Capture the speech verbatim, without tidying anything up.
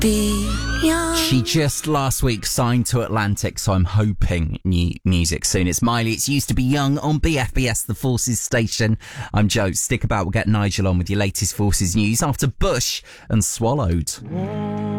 be young. She just last week signed to Atlantic, so I'm hoping new music soon. It's Miley. It's Used to Be Young on B F B S, the Forces station. I'm Joe. Stick about. We'll get Nigel on with your latest Forces news after Bush and Swallowed.